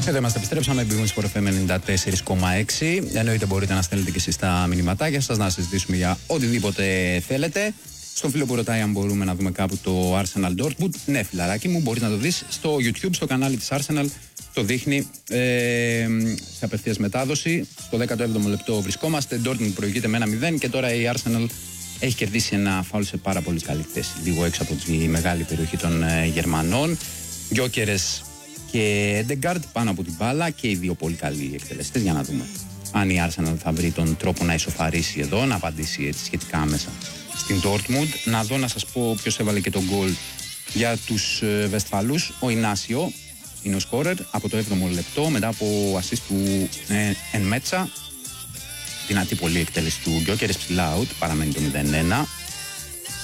Εδώ είμαστε, επιστρέψαμε. Μπήκαμε στο FM 94,6. Εννοείται μπορείτε να στέλνετε και εσείς τα μηνυματάκια σας, να συζητήσουμε για οτιδήποτε θέλετε. Στον φίλο που ρωτάει αν μπορούμε να δούμε κάπου το Arsenal Dortmund. Ναι, φιλαράκι μου, μπορείς να το δεις στο YouTube, στο κανάλι της Arsenal. Το δείχνει σε απευθείας μετάδοση. Στο 17ο λεπτό βρισκόμαστε. Dortmund προηγείται με 1-0 και τώρα η Arsenal έχει κερδίσει ένα φάουλ σε πάρα πολύ καλή θέση. Λίγο έξω από τη μεγάλη περιοχή των Γερμανών. Γκιόκερες και Εντεγκάρντ πάνω από την μπάλα και οι δύο πολύ καλοί εκτελεστές. Για να δούμε αν η Arsenal θα βρει τον τρόπο να ισοφαρίσει εδώ, να απαντήσει έτσι σχετικά άμεσα στην Dortmund. Να δω, να σας πω ποιος έβαλε και τον γκολ για τους Βεσφαλούς. Ο Ινάσιο είναι ο σκόρερ από το 7ο λεπτό μετά από assist του Ενμέτσα. Δυνατή πολύ εκτέλεση του Γκιόκερες, ψηλά out, παραμένει το 0-1.